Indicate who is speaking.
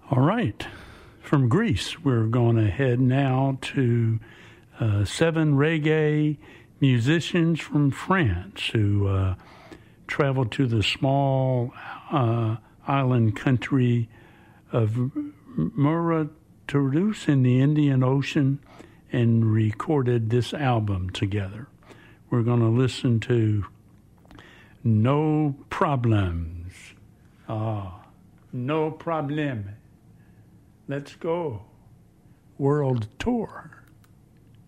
Speaker 1: All right. From Greece, we're going to head now to 7 reggae musicians from France who traveled to the small island country of Mauritius in the Indian Ocean and recorded this album together. We're going to listen to No Problems. No Problem. Let's go. World Tour.